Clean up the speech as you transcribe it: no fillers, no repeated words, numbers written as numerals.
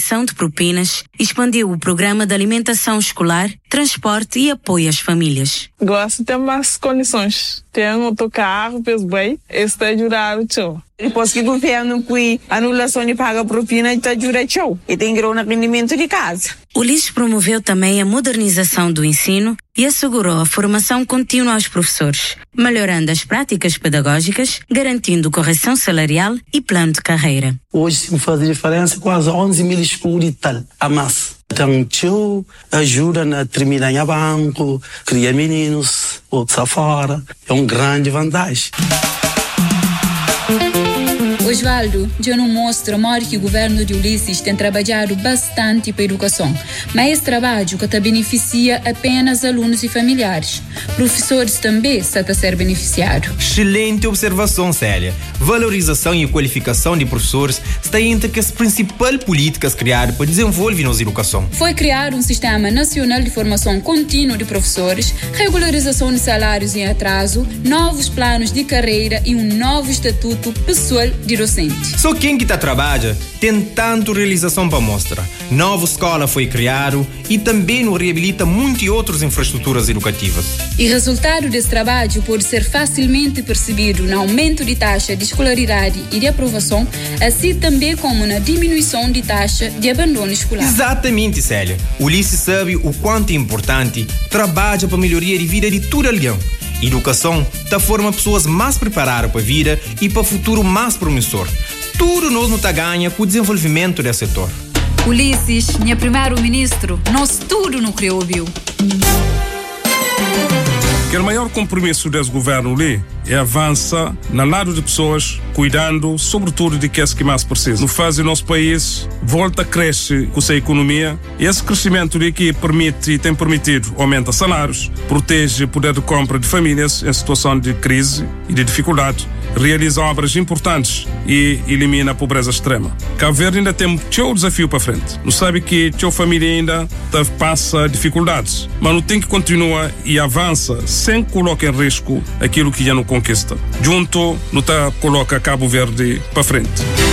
isenção de propinas, expandiu o programa de alimentação escolar, transporte e apoio às famílias. Gosto de ter mais condições. Tenho outro carro, peso bem, isso está ajudando o tio. Depois que o governo que anulação de paga propina está ajudando o tio. E tem grão no rendimento de casa. Ulisses promoveu também a modernização do ensino e assegurou a formação contínua aos professores, melhorando as práticas pedagógicas, garantindo correção salarial e plano de carreira. Hoje, se faz diferença, quase 11 mil escolas e tal, a massa. Então, tio ajuda a terminar em banco, criar meninos, outros fora. É uma grande vantagem. Osvaldo já não mostra maior que o governo de Ulisses tem trabalhado bastante para a educação, mas esse trabalho que beneficia apenas alunos e familiares. Professores também está a ser beneficiado. Excelente observação, Célia. Valorização e qualificação de professores está entre as principais políticas criadas para desenvolver nossa educação. Foi criado um sistema nacional de formação contínua de professores, regularização de salários em atraso, novos planos de carreira e um novo estatuto pessoal de docente. Só quem que está trabalha tem tanto realização para mostrar. Nova escola foi criada e também nos reabilita muitas outras infraestruturas educativas. E resultado desse trabalho pode ser facilmente percebido no aumento de taxa de escolaridade e de aprovação, assim também como na diminuição de taxa de abandono escolar. Exatamente, Célia. Ulisses sabe o quanto é importante trabalhar para a melhoria de vida de todo alguém. Educação tá forma pessoas mais preparadas para a vida e para o futuro mais promissor. Tudo nós não tá ganha com o desenvolvimento desse setor. Ulisses, minha primeiro-ministro, nós tudo não criou, viu? Que o maior compromisso desse governo ali é avançar no lado de pessoas, cuidando sobretudo de aqueles que mais precisam. No faz o nosso país volta a crescer com a sua economia e esse crescimento aqui permite e tem permitido aumenta salários, protege o poder de compra de famílias em situação de crise e de dificuldade, realiza obras importantes e elimina a pobreza extrema. Cabo Verde ainda tem um desafio para frente. Não sabe que a família ainda passa dificuldades, mas não tem que continuar e avança sem colocar em risco aquilo que já não conquista. Junto, não coloca Cabo Verde para frente.